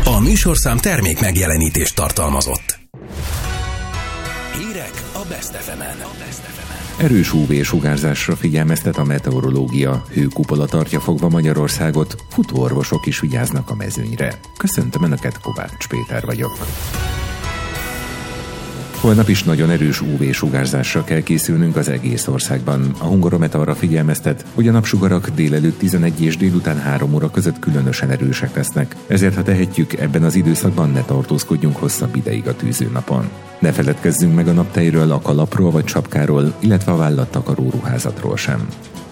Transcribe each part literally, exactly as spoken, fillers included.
A műsorszám termék megjelenítést tartalmazott. Hírek a Best ef emen. Erős ú vé-sugárzásra figyelmeztet a meteorológia. Hőkupola tartja fogva Magyarországot, futóorvosok is vigyáznak a mezőnyre. Köszöntöm Önöket, Kovács Péter vagyok. Holnap is nagyon erős ú vé-sugárzásra kell készülnünk az egész országban. A Hungaromet arra figyelmeztet, hogy a napsugarak délelőtt tizenegy és délután három óra között különösen erősek lesznek. Ezért, ha tehetjük, ebben az időszakban ne tartózkodjunk hosszabb ideig a tűzőnapon. Ne feledkezzünk meg a naptejről, a kalapról vagy sapkáról, illetve a vállattakaró ruházatról sem.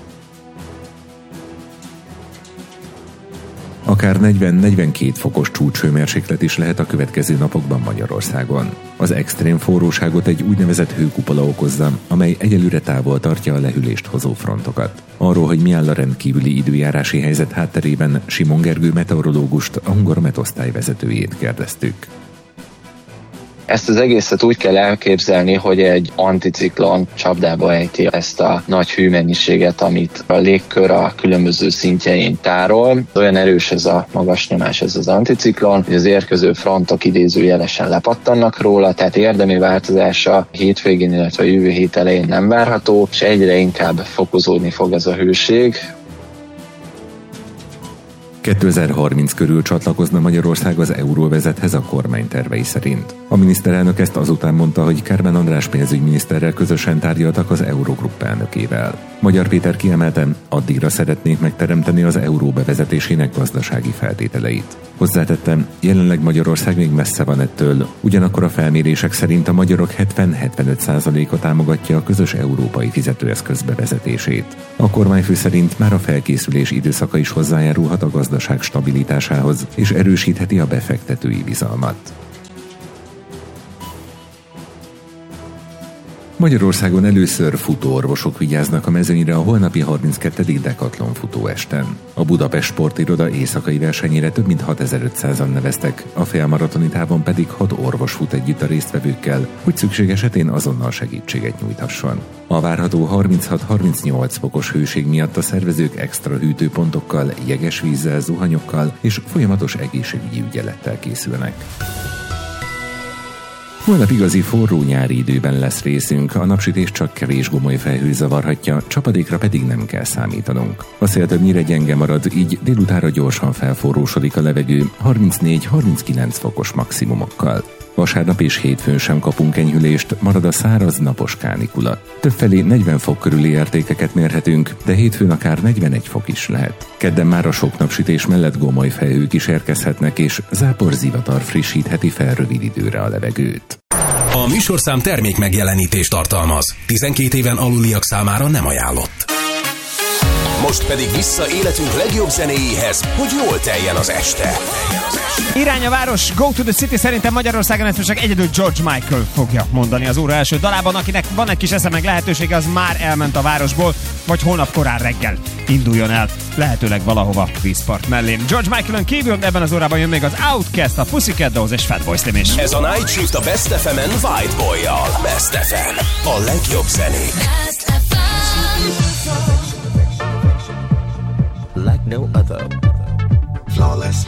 Akár negyven-negyvenkét fokos csúcshőmérséklet is lehet a következő napokban Magyarországon. Az extrém forróságot egy úgynevezett hőkupola okozza, amely egyelőre távol tartja a lehűlést hozó frontokat. Arról, hogy mi áll a rendkívüli időjárási helyzet hátterében, Simon Gergő meteorológust, a Hungaromet osztályvezetőjét kérdeztük. Ezt az egészet úgy kell elképzelni, hogy egy anticiklon csapdába ejti ezt a nagy hőmennyiséget, amit a légkör a különböző szintjein tárol. Olyan erős ez a magas nyomás, ez az anticiklon, hogy az érkező frontok idézőjelesen lepattannak róla, tehát érdemi változása hétvégén, illetve a jövő hét elején nem várható, és egyre inkább fokozódni fog ez a hőség. kétezer-harminc körül csatlakozna Magyarország az euróvezethez a kormány tervei szerint. A miniszterelnök ezt azután mondta, hogy Kármán András pénzügyminiszterrel közösen tárgyaltak az Eurogrupp elnökével. Magyar Péter kiemelte, addigra szeretnék megteremteni az euró bevezetésének gazdasági feltételeit. Hozzátettem, jelenleg Magyarország még messze van ettől, ugyanakkor a felmérések szerint a magyarok hetven-hetvenöt százaléka támogatja a közös európai fizetőeszköz bevezetését. A kormányfő szerint már a felkészülés időszaka is hozzájárulhat a gazdaság stabilitásához, és erősítheti a befektetői bizalmat. Magyarországon először futóorvosok vigyáznak a mezőnyre a holnapi harminckettedik Decathlon futóesten. A Budapest Sportiroda éjszakai versenyére több mint hatezer-ötszázan neveztek, a félmaratoni távon pedig hat orvos fut együtt a résztvevőkkel, hogy szükség esetén azonnal segítséget nyújthasson. A várható harminchat-harmincnyolc fokos hőség miatt a szervezők extra hűtőpontokkal, jeges vízzel, zuhanyokkal és folyamatos egészségügyi ügyelettel készülnek. Holnap igazi forró nyári időben lesz részünk, a napsütés csak kevés gomoly felhő zavarhatja, csapadékra pedig nem kell számítanunk. A szél többnyire gyenge marad, így délutára gyorsan felforrósodik a levegő harmincnégy-harminckilenc fokos maximumokkal. Vasárnap és hétfőn sem kapunk enyhülést, marad a száraz napos kánikula. Többfelé negyven fok körüli értékeket mérhetünk, de hétfőn akár negyvenegy fok is lehet. Kedden már a sok napsütés mellett gomoly felhők is érkezhetnek, és záporzivatar frissítheti fel rövid időre a levegőt. A műsorszám termék megjelenítést tartalmaz. tizenkét éven aluliak számára nem ajánlott. Most pedig vissza életünk legjobb zenéjéhez, hogy jól teljen az este. Irány a város, Go to the City, szerintem Magyarországon ezt csak egyedül George Michael fogja mondani az óra első dalában. Akinek van egy kis esze meg lehetősége, az már elment a városból, vagy holnap korán reggel induljon el, lehetőleg valahova vízpart mellé. George Michaelön kívül ebben az órában jön még az Outkast, a Pussycat Dolls és Fatboy Slim is. Ez a Night Shift a Best ef emen White Boy-jal. Best ef em, a legjobb zenék. Like no other. Flawless